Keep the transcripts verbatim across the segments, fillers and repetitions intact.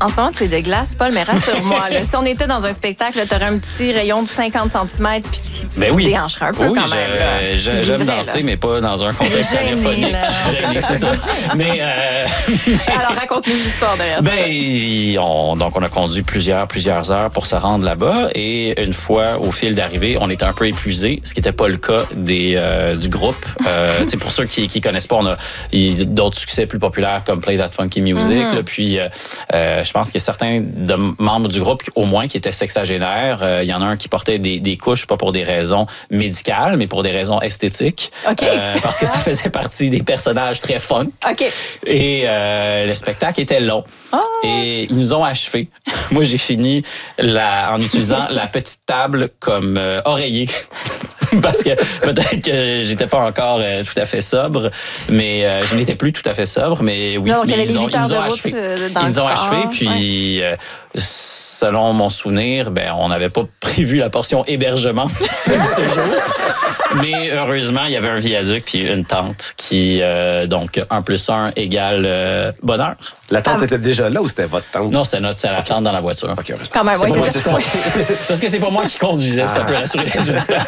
En ce moment, tu es de glace, Paul, mais rassure-moi, là, si on était dans un spectacle, tu aurais un petit rayon de cinquante centimètres, puis tu, ben tu oui. déhancherais un peu oui, quand je, même. Là. Je, j'aime vivrais, danser, là. mais pas dans un contexte radiophonique. Gêné, c'est ça. Mais, euh... Alors, raconte-nous l'histoire derrière ben, on, donc, on a conduit plusieurs, plusieurs heures pour se rendre là-bas. Et une fois au fil d'arrivée, on était un peu épuisés, ce qui n'était pas le cas des, euh, du groupe. Euh, pour ceux qui ne connaissent pas, on a y, d'autres succès plus populaires comme Play That Funky Music. Mm-hmm. Là, puis, euh, euh, je pense qu'il y a certains de membres du groupe, au moins, qui étaient sexagénaires. Il euh, y en a un qui portait des, des couches, pas pour des raisons médicales, mais pour des raisons esthétiques. Okay. Euh, parce que ça faisait partie des personnages très fun. Okay. Et euh, le spectacle était long. Oh. Et ils nous ont achevés. Moi, j'ai fini la, en utilisant la petite table comme euh, oreiller. Parce que peut-être que j'étais pas encore euh, tout à fait sobre, mais euh, je n'étais plus tout à fait sobre, mais oui, non, donc, mais ils, ont, ils nous ont achevés. Ils nous ont achevés, puis ouais. euh, selon mon souvenir, ben on n'avait pas prévu la portion hébergement du séjour. Mais heureusement, il y avait un viaduc puis une tente qui, euh, donc, un plus un égale euh, bonheur. La tente ah, était déjà là ou c'était votre tente? Non, c'était notre, c'est la okay. tente dans la voiture. Okay, Quand même, oui, c'est, c'est ça. C'est, c'est, parce que c'est pas moi qui conduisais, ah. ça peut rassurer les auditeurs.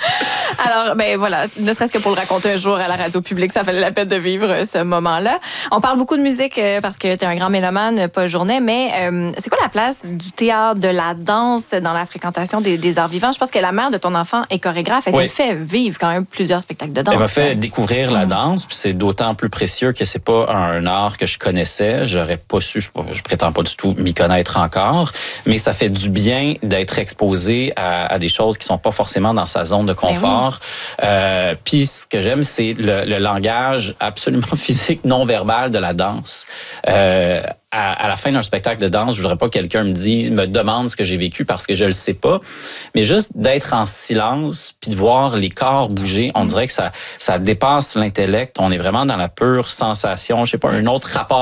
Alors, ben voilà, ne serait-ce que pour le raconter un jour à la radio publique, ça fallait la peine de vivre ce moment-là. On parle beaucoup de musique euh, parce que tu es un grand mélomane, Paul Journet, mais euh, c'est quoi la place du théâtre, de la danse dans la fréquentation des, des arts vivants? Je pense que la mère de ton enfant est chorégraphe. Elle oui. t'a fait vivre quand même plusieurs spectacles de danse. Elle m'a fait découvrir la danse, puis c'est d'autant plus précieux que c'est pas un art que je connaissais. J'aurais pas su, je, je prétends pas du tout m'y connaître encore, mais ça fait du bien d'être exposé à, à des choses qui sont pas forcément dans sa zone de confort. Oui. Euh, puis ce que j'aime, c'est le, le langage absolument physique, non verbal de la danse. Euh, À, à la fin d'un spectacle de danse, je voudrais pas que quelqu'un me dise, me demande ce que j'ai vécu parce que je le sais pas, mais juste d'être en silence puis de voir les corps bouger, on dirait que ça ça dépasse l'intellect. On est vraiment dans la pure sensation, je sais pas, un autre rapport